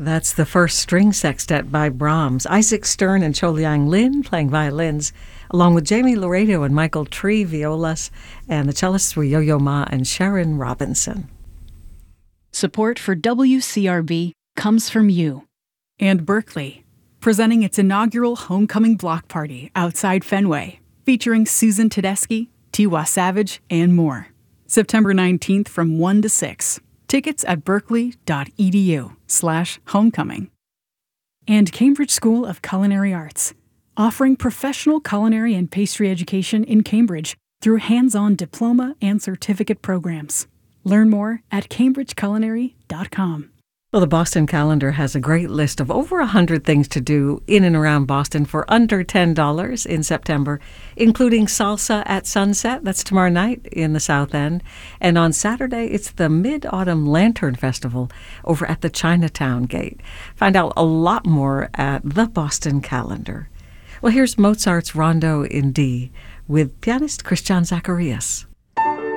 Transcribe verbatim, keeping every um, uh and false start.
That's the first string sextet by Brahms. Isaac Stern and Cho Liang Lin playing violins, along with Jamie Laredo and Michael Tree violas, and the cellists were Yo-Yo Ma and Sharon Robinson. Support for W C R B comes from you. And Berkeley, presenting its inaugural Homecoming Block Party outside Fenway, featuring Susan Tedeschi, Tiwa Savage, and more. September nineteenth from one to six. Tickets at berkeley.edu slash homecoming. And Cambridge School of Culinary Arts, offering professional culinary and pastry education in Cambridge through hands-on diploma and certificate programs. Learn more at cambridge culinary dot com. Well, the Boston Calendar has a great list of over one hundred things to do in and around Boston for under ten dollars in September, including Salsa at Sunset. That's tomorrow night in the South End. And on Saturday, it's the Mid-Autumn Lantern Festival over at the Chinatown Gate. Find out a lot more at the Boston Calendar. Well, here's Mozart's Rondo in D with pianist Christian Zacharias.